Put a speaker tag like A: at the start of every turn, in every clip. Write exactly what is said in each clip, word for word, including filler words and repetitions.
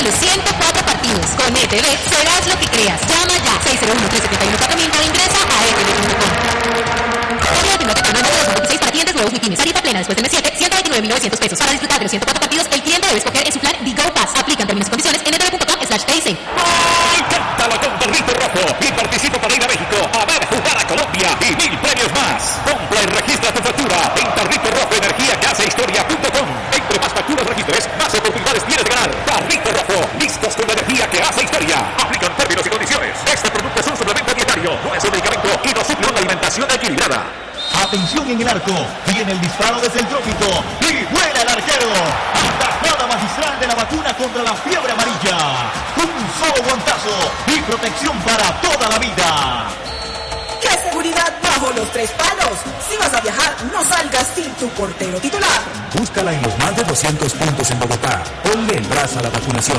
A: los ciento cuatro partidos. Con E T V serás lo que creas. Llama ya seis cero uno, tres siete uno, cuatro mil o ingresa a e t v punto com. Tarea de nota dos mil veintiséis para clientes nuevos Wikines. Tarifa plena después de mes siete, ciento veintinueve mil novecientos pesos. Para disfrutar de los ciento cuatro partidos, el cliente debe escoger en su plan Digo Pass. Aplican términos y condiciones en e t v punto com slash P S.
B: Cántalo con Tarrito Rojo y participa para ir a México a ver jugar a Colombia y mil premios más. Compra y registra tu factura en Tarrito Rojo Energía que hace historia punto com. Entre más facturas registres, más oportunidades tienes de ganar. Tarrito Rojo, listos con la energía que hace historia. Aplican términos y condiciones. Este producto es un suplemento dietario, no es un medicamento y no suple una alimentación equilibrada.
C: Atención en el arco, viene el disparo desde el trópico y vuela el arquero. Atajada magistral de la vacuna contra la fiebre amarilla. Un solo guantazo y protección para toda la vida.
D: ¡Qué seguridad bajo los tres palos! Si vas a viajar, no salgas sin tu portero titular.
E: Búscala en los más de doscientos puntos en Bogotá. Ponle el brazo a la vacunación.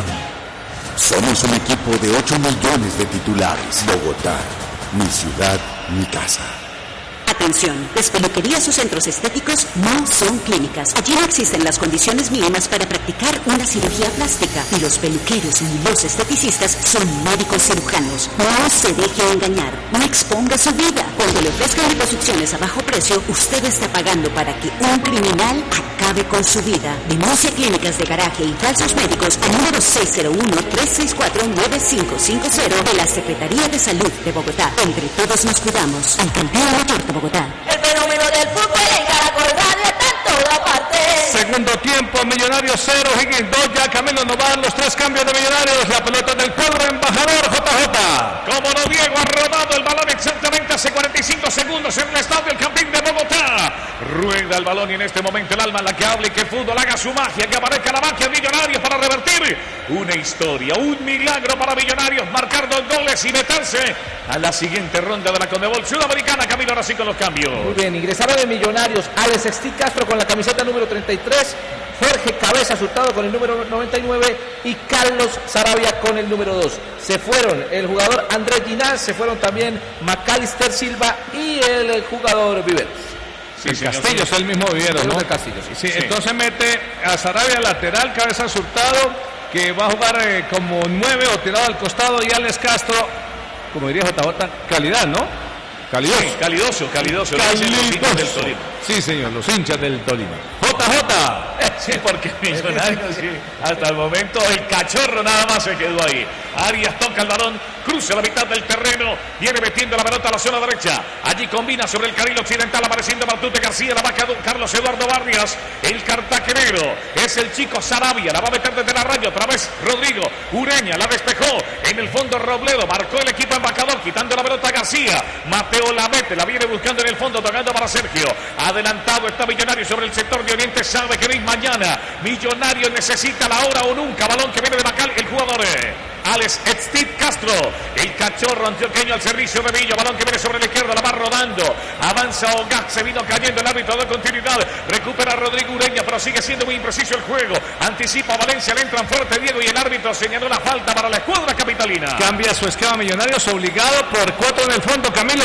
F: Somos un equipo de ocho millones de titulares. Bogotá, mi ciudad, mi casa.
G: Atención, las peluquerías o centros estéticos no son clínicas. Allí no existen las condiciones mínimas para practicar una cirugía plástica. Y los peluqueros y los esteticistas son médicos cirujanos. No se deje engañar, no exponga su vida. Cuando le ofrezcan liposucciones a bajo precio, usted está pagando para que un criminal acabe con su vida. Denuncia clínicas de garaje y falsos médicos al número seis cero uno, tres seis cuatro, nueve cinco cinco cero de la Secretaría de Salud de Bogotá. Entre todos nos cuidamos. Alcaldía Mayor de Bogotá.
D: El fenómeno del fútbol en Caracol Radio está en toda parte.
H: Segundo tiempo, Millonarios cero, Higgins dos, ya Camilo nos va a dar los tres cambios de Millonarios. La pelota del cuadro embajador J J.
B: Como no, Diego ha rodado el balón exactamente hace cuarenta y cinco segundos en el estadio El Campín de Bogotá. Rueda el balón y en este momento el alma en la que habla y que el fútbol haga su magia, que aparezca la magia de Millonarios para revertir una historia, un milagro para Millonarios, marcar dos goles y meterse a la siguiente ronda de la Conmebol Sudamericana. Camilo, ahora sí con los cambios.
I: Muy bien, ingresaron de Millonarios Alex Esti Castro con la camiseta número treinta y tres, Jorge Cabeza Hurtado con el número noventa y nueve y Carlos Sarabia con el número dos. Se fueron el jugador Andrés Ginás, se fueron también Macalister Silva y el jugador Viveros.
H: Sí, el Castillo es el mismo Vivero, ¿no?
I: El Castillo, sí.
H: Sí, sí. Entonces mete a Sarabia lateral, Cabeza Hurtado, que va a jugar eh, como nueve o tirado al costado, y Alex Castro, como diría J J, calidad, ¿no? Calidoso.
B: Sí, calidoso, calidoso.
H: Calidoso. Sí, señor, los hinchas del Tolima. J J.
B: Sí, porque Millonarios, sí, hasta el momento el cachorro nada más se quedó ahí. Arias toca el balón, cruza la mitad del terreno, viene metiendo la pelota a la zona derecha. Allí combina sobre el carril occidental, apareciendo Matute García, la va a Carlos Eduardo Barrias, el cartagenero. Es el chico Sarabia, la va a meter desde la raya, otra vez Rodrigo Ureña, la despejó. En el fondo Robledo, marcó el equipo embajador, quitando la pelota a García. Mateo la mete, la viene buscando en el fondo, tocando para Sergio. Adelantado está Millonarios sobre el sector de Oriente, sabe que no es mañana. Millonarios necesita la hora o nunca. Balón que viene de Macal, el jugador Alex Steve Castro, el cachorro antioqueño al servicio de Villa. Balón que viene sobre la izquierda, la va rodando. Avanza Ogat, se vino cayendo el árbitro de continuidad. Recupera Rodrigo Ureña, pero sigue siendo muy impreciso el juego. Anticipa Valencia, le entran fuerte Diego y el árbitro señaló la falta para la escuadra capitalina.
H: Cambia su esquema Millonarios, obligado por cuatro en el fondo, Camilo.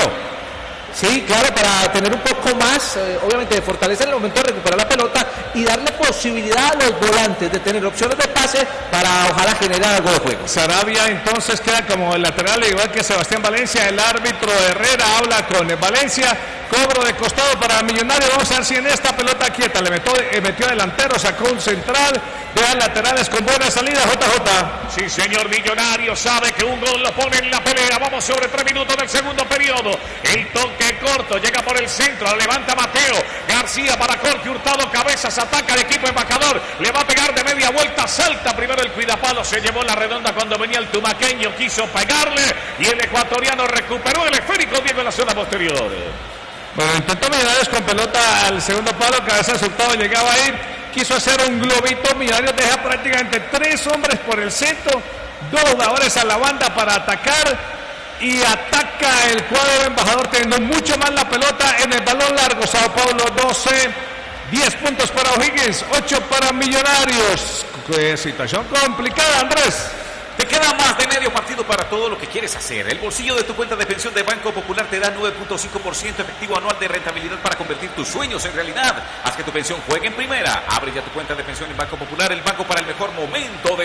I: Sí, claro, para tener un poco más, eh, obviamente, de fortaleza en el momento de recuperar la pelota y darle posibilidad a los volantes de tener opciones de pase para ojalá generar algo de juego.
H: Sarabia entonces queda como el lateral, igual que Sebastián Valencia. El árbitro Herrera habla con Valencia. Cobro de costado para Millonarios. Vamos a ver si en esta pelota quieta le metió, eh, metió delantero, sacó un central. Vean laterales con buena salida, J J.
B: Sí, señor, Millonarios sabe que un gol lo pone en la pelea. Vamos sobre tres minutos del segundo periodo. El toque corto, llega por el centro, la levanta Mateo García para Jorge Hurtado, Cabezas, ataca el equipo embajador, le va a pegar de media vuelta, salta primero el cuidapalo, se llevó la redonda cuando venía el tumaqueño, quiso pegarle y el ecuatoriano recuperó el esférico Diego en la zona posterior.
H: Bueno, intentó Millonarios con pelota al segundo palo, Cabezas Hurtado llegaba ahí, quiso hacer un globito. Millonarios deja prácticamente tres hombres por el centro, dos jugadores a la banda para atacar. Y ataca el cuadro embajador teniendo mucho más la pelota en el balón largo. Sao Paulo doce, diez puntos para O'Higgins, ocho para Millonarios. Qué situación complicada, Andrés.
J: Te queda más de medio partido para todo lo que quieres hacer. El bolsillo de tu cuenta de pensión de Banco Popular te da nueve punto cinco por ciento efectivo anual de rentabilidad para convertir tus sueños en realidad. Haz que tu pensión juegue en primera. Abre ya tu cuenta de pensión en Banco Popular, el banco para el mejor momento de